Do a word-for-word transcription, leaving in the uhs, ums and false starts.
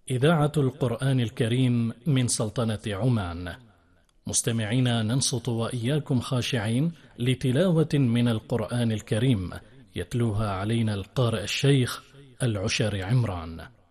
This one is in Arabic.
إذاعة القرآن الكريم من سلطنة عمان. مستمعينا، ننصت وإياكم خاشعين لتلاوة من القرآن الكريم يتلوها علينا القارئ الشيخ العشر عمران.